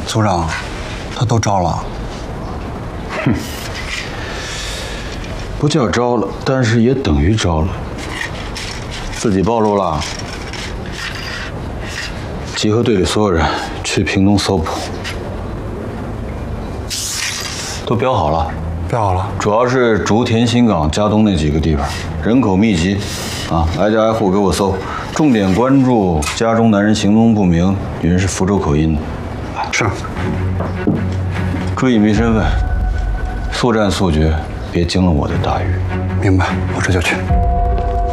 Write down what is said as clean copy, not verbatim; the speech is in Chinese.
组长，他都招了。 哼，不叫招了，但是也等于招了。自己暴露了，集合队里所有人去屏东搜捕，都标好了。 标好了， 主要是竹田、新港、嘉东那几个地方，人口密集，啊，挨家挨户给我搜，重点关注家中男人行踪不明，女人是福州口音的。 是。 注意迷身份，速战速决，别惊了我的大鱼。 明白，我这就去。